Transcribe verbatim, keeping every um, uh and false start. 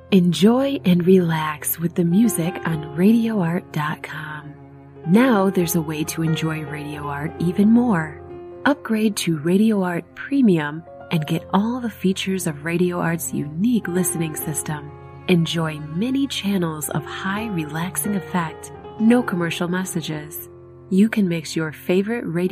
Enjoy and relax with the music on radio art dot com. Now there's a way to enjoy Radio Art even more. Upgrade to Radio Art Premium and get all the features of Radio Art's unique listening system. Enjoy many channels of high relaxing effect, no commercial messages. You can mix your favorite radio